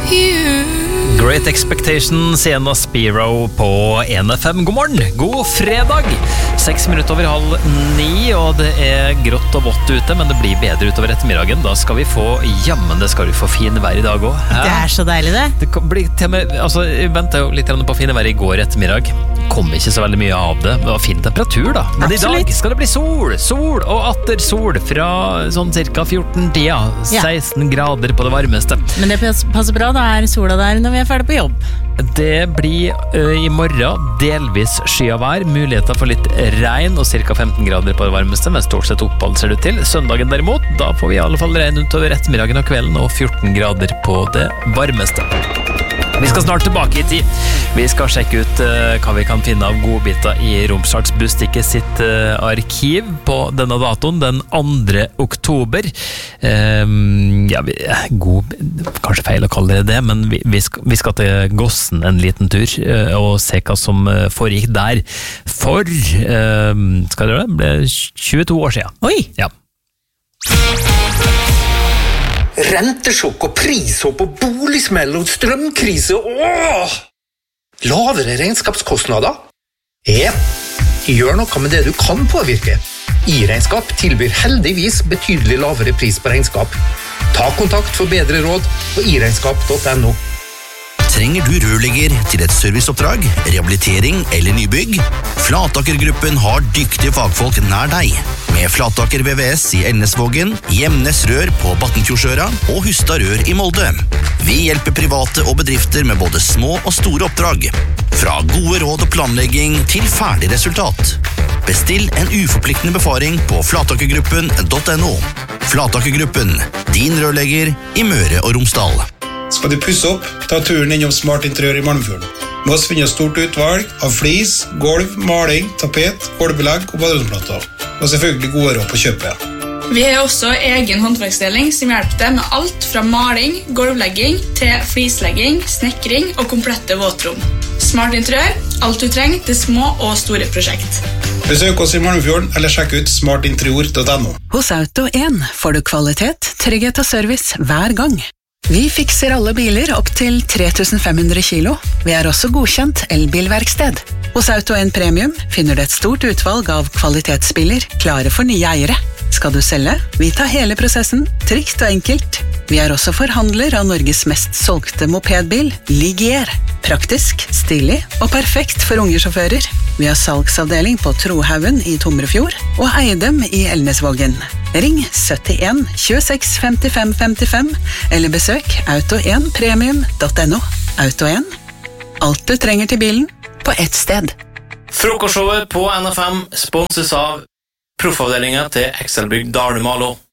Great Expectations, Sienna Spiro på 1FM. God morgen, god fredag. 6 minutter over 8:30, og det grått og vått ute, men det blir bedre utover ettermiddagen. Da skal vi få fin vær i dag også. Det så deilig det. Det blir til med, altså, jeg ventet jo litt på fine vær i går ettermiddag. Kom ikke så veldig mye av det. Det var fin temperatur da. Men absolutt. I dag skal det bli sol og atter sol fra sånn cirka 14-tida. 16 grader på det varmeste. Men det passer bra, da sola der når vi ferdig på jobb. Det blir i morgen delvis skyavær, muligheter for litt regn og cirka 15 grader på det varmeste, men stort sett opphold ser det ut til. Søndagen derimot, da får vi i alle fall regn utover ettermiddagen og kvelden og 14 grader på det varmeste. Vi skal snart tilbake i tid. Vi skal sjekke ut hva vi kan finne av godbiter i Romsdals Budstikke sitt arkiv på denne datoen, den 2. oktober. Kanskje feil å kalle det, men vi skal til Gossen en liten tur og se hva som foregikk der. For, skal dere det? Ble 22 år siden. Oi! Ja. Rentesjokk og prishopp og boligsmell og strømkrise. Lavere regnskapskostnader? Gjør noe med det du kan påvirke. I-regnskap tilbyr heldigvis betydelig lavere pris på regnskap. Ta kontakt for bedre råd på iregnskap.no. Trenger du rørlegger til et serviceoppdrag, rehabilitering eller nybygg? Flataker-gruppen har dyktige fagfolk nær deg. Med Flataker VVS i Elnesvågen, Gjemnes Rør på Battenfjordsøra og Hustad Rør i Molde. Vi hjelper private og bedrifter med både små og store oppdrag. Fra gode råd og planlegging til ferdig resultat. Bestill en uforpliktende befaring på flatakergruppen.no. Flatakergruppen, din rørlegger i Møre og Romsdal. Skal du pusse opp, ta turen innom Smart Interiør i Malmfjorden. Med oss finner stort utvalg av flis, gulv, maling, tapet, gulvbelegg og baderomsplater. Og selvfølgelig gode råd på kjøpet. Vi har også egen håndverksdeling som hjelper deg med alt fra maling, gulvlegging til flislegging, snekring og komplette våtrom. Smart Interiør, alt du trenger til små og store prosjekt. Besøk oss i Malmfjorden eller sjekk ut smartinterior.no. Hos Auto 1 får du kvalitet, trygghet og service hver gang. Vi fikser alle biler opp til 3500 kilo. Vi også godkjent elbilverksted. Hos Auto 1 Premium finner du et stort utvalg av kvalitetsbiler klare for nye eiere. Skal du selge? Vi tar hele prosessen, trygt og enkelt. Vi også forhandler av Norges mest solgte mopedbil, Ligier. Praktisk, stilig og perfekt for unge sjåfører. Vi har salgsavdeling på Trohaugen i Tomrefjord og Eidem i Elnesvågen. Ring 71 26 55 55 eller besøk auto1premium.no. Auto 1. Alt du trenger til bilen på ett sted. Frokostshowet på NFM sponses av proffavdelingen til Excelbygg Dale Malo.